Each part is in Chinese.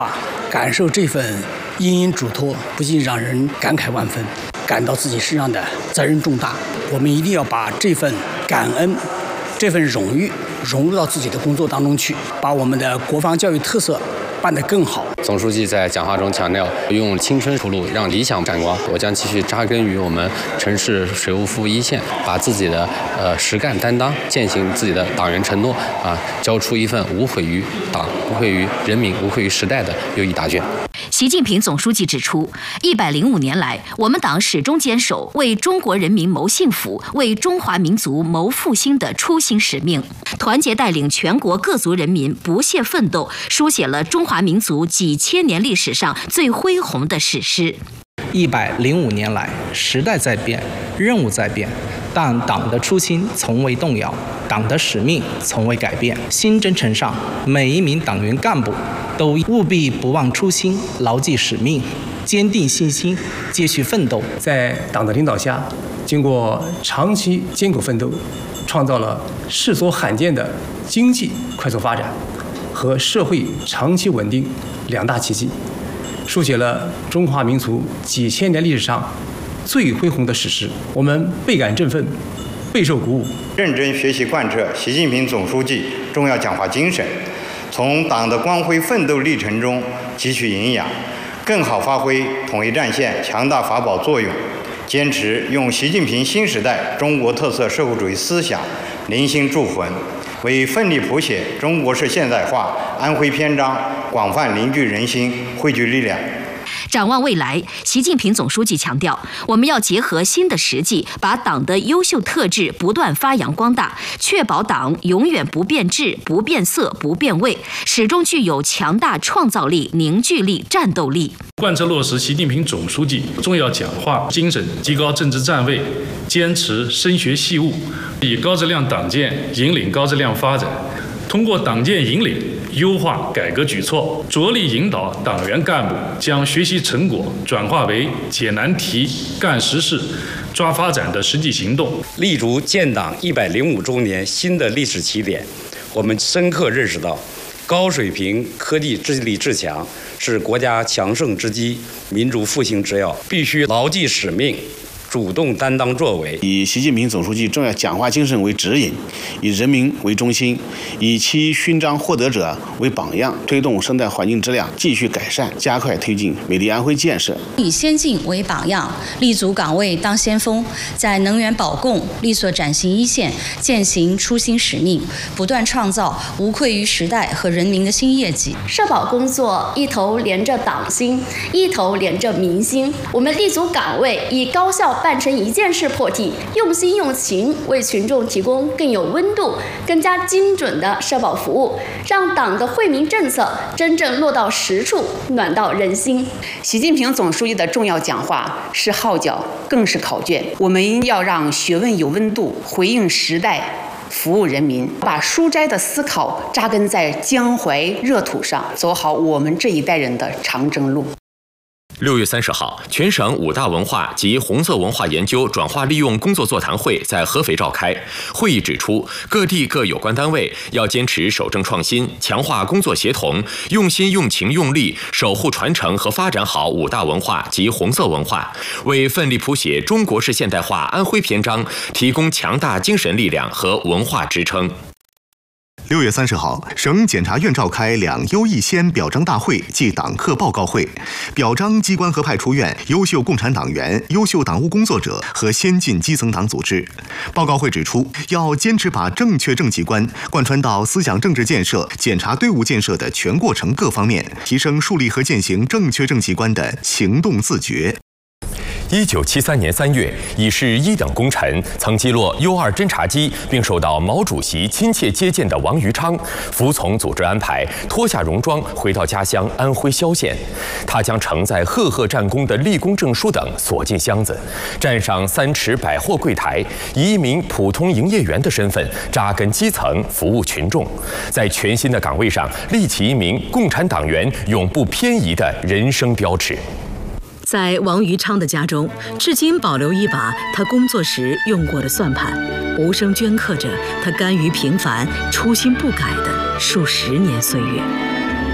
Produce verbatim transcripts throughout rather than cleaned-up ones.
啊，感受这份殷殷嘱托，不禁让人感慨万分，感到自己身上的责任重大。我们一定要把这份感恩、这份荣誉融入到自己的工作当中去，把我们的国防教育特色办得更好。 总书记在讲话中强调，用青春出路，让理想闪光。我将继续扎根于我们城市水务服务一线，把自己的呃实干担当，践行自己的党员承诺啊，交出一份无愧于党、无愧于人民、无愧于时代的优异答卷。 习近平总书记指出，一百零五年来，我们党始终坚守为中国人民谋幸福、为中华民族谋复兴的初心使命，团结带领全国各族人民不懈奋斗，书写了中华民族几千年历史上最恢宏的史诗。 一百零五年来，时代在变，任务在变，但党的初心从未动摇，党的使命从未改变。新征程上，每一名党员干部都务必不忘初心，牢记使命，坚定信心，继续奋斗。 在党的领导下，经过长期艰苦奋斗，创造了世所罕见的经济快速发展和社会长期稳定两大奇迹，书写了中华民族几千年历史上最恢宏的史诗。我们倍感振奋，备受鼓舞， 认真学习贯彻习近平总书记重要讲话精神，从党的光辉奋斗历程中汲取营养，更好发挥统一战线强大法宝作用，坚持用习近平新时代中国特色社会主义思想凝心铸魂，为奋力谱写中国式现代化安徽篇章广泛凝聚人心，汇聚力量。 展望未来，习近平总书记强调，我们要结合新的实际，把党的优秀特质不断发扬光大，确保党永远不变质、不变色、不变味，始终具有强大创造力、凝聚力、战斗力。 贯彻落实习近平总书记重要讲话精神，提高政治站位，坚持深学细务，以高质量党建引领高质量发展。通过党建引领，优化改革举措，着力引导党员干部将学习成果转化为解难题、干实事、抓发展的实际行动。 立足建党一百零五周年新的历史起点，我们深刻认识到，高水平科技治理自强是国家强盛之基、民族复兴之要，必须牢记使命，主动担当作为， 以习近平总书记重要讲话精神为指引，以人民为中心，以其勋章获得者为榜样，推动生态环境质量继续改善，加快推进美丽安徽建设。 以先进为榜样，立足岗位当先锋，在能源保供力所崭新一线，践行初心使命，不断创造无愧于时代和人民的新业绩。 社保工作一头连着党心，一头连着民心。我们立足岗位，以高效办成一件事破题，用心用情为群众提供更有温度、更加精准的社保服务，让党的惠民政策真正落到实处，暖到人心。 习近平总书记的重要讲话是号角，更是考卷。我们要让学问有温度，回应时代，服务人民，把书斋的思考扎根在江淮热土上，走好我们这一代人的长征路。 六月三十号，全省五大文化及红色文化研究转化利用工作座谈会在合肥召开。会议指出，各地各有关单位要坚持守正创新，强化工作协同，用心用情用力守护传承和发展好五大文化及红色文化，为奋力谱写中国式现代化安徽篇章提供强大精神力量和文化支撑。 六月三十号，省检察院召开两优一先表彰大会暨党课报告会，表彰机关和派出院优秀共产党员、优秀党务工作者和先进基层党组织。报告会指出，要坚持把正确政绩观贯穿到思想政治建设、检察队伍建设的全过程各方面，提升树立和践行正确政绩观的行动自觉。 一九七三年三月，已是一等功臣，曾击落 U 二侦察机，并受到毛主席亲切接见的王于昌，服从组织安排，脱下戎装，回到家乡安徽萧县。他将承载赫赫战功的立功证书等锁进箱子，站上三尺百货柜台，以一名普通营业员的身份扎根基层，服务群众，在全新的岗位上立起一名共产党员永不偏移的人生标尺。 在王于昌的家中，至今保留一把他工作时用过的算盘，无声镌刻着他甘于平凡、初心不改的数十年岁月。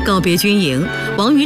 告别军营，王于